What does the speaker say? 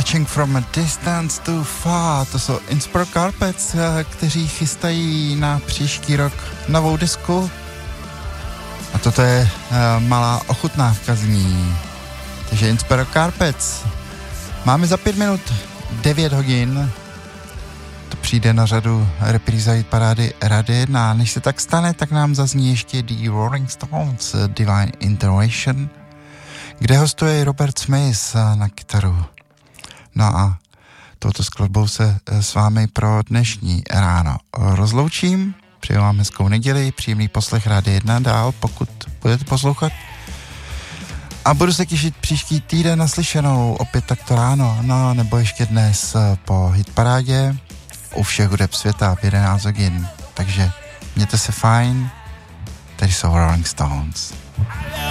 Touching from a distance too far, to jsou Inspiro Carpets, kteří chystají na příští rok novou disku. A toto je malá ochutnávka z ní. Takže Inspiro Carpets. Máme za 5 minut 9 hodin. To přijde na řadu repríza parády Rady 1. Než se tak stane, tak nám zazní ještě The Rolling Stones Divine Intervention, kde hostuje Robert Smith na kytaru. No a touto skladbou se s vámi pro dnešní ráno rozloučím. Přeju vám hezkou neděli, příjemný poslech Rády 1 dál, pokud budete poslouchat. A budu se těšit příští týden naslyšenou, opět takto ráno, no nebo ještě dnes po hitparádě u všech hudeb světa v 11 hodin. Takže mějte se fajn, tady jsou Rolling Stones.